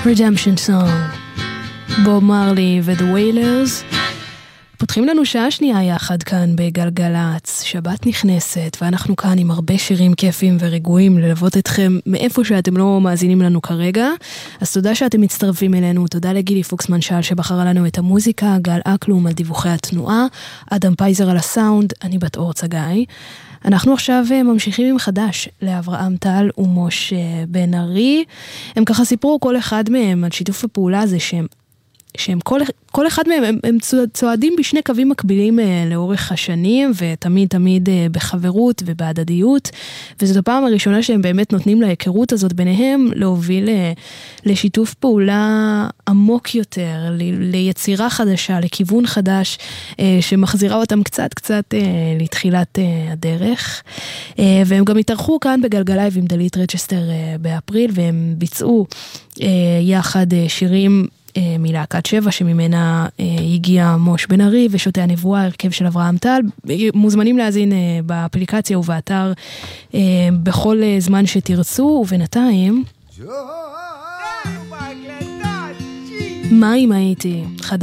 Redemption Song, בוב מרלי ו-The Wailers. פותחים לנו שעה שנייה יחד כאן בגלגלץ, שבת נכנסת, ואנחנו כאן עם הרבה שירים כיפים ורגועים ללוות אתכם מאיפה שאתם לא מאזינים לנו כרגע. אז תודה שאתם מצטרפים אלינו, תודה לגילי פוקסמן שאל שבחרה לנו את המוזיקה, גל אקלום על דיווחי התנועה, אדם פייזר על הסאונד, אני בת אור צגאי. אנחנו עכשיו ממשיכים עם חדש לאברהם טל ומשה בן ארי. הם ככה סיפרו כל אחד מהם על שיתוף הפעולה הזה שהם כל אחד מהם הם צועדים בשני קווים מקבילים לאורך השנים, ותמיד תמיד בחברות ובהדדיות, וזאת הפעם הראשונה שהם באמת נותנים להיכרות הזאת ביניהם להוביל לשיתוף פעולה עמוק יותר, ליצירה חדשה, לכיוון חדש, שמחזירה אותם קצת לתחילת הדרך. והם גם התארחו כאן בגלגלייב עם דלית רצ'סטר באפריל, והם ביצעו יחד שירים מלהקת 7 שממנה הגיע מוש בן ארי ושוטי הנבואה, הרכב של אברהם טל. מוזמנים להזין באפליקציה ובאתר בכל זמן שתרצו. ובינתיים מה אם הייתי חדש